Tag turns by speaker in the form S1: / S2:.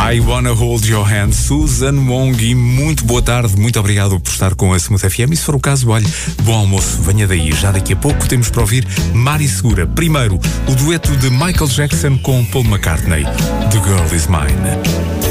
S1: I Wanna Hold Your Hand, Susan Wong, e muito boa tarde, muito obrigado por estar com a Smooth FM. E se for o caso, olhe, bom almoço, venha daí. Já daqui a pouco temos para ouvir Mari Segura. Primeiro, o dueto de Michael Jackson com Paul McCartney, The Girl Is Mine.